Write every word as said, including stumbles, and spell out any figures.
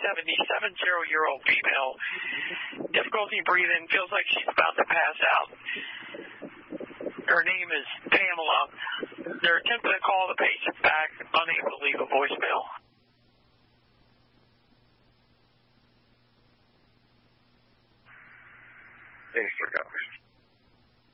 seventy-seven-year-old female. Difficulty breathing, feels like she's about to pass out. Her name is Pamela. They're attempting to call the patient back, unable to leave a voicemail. Thanks for calling.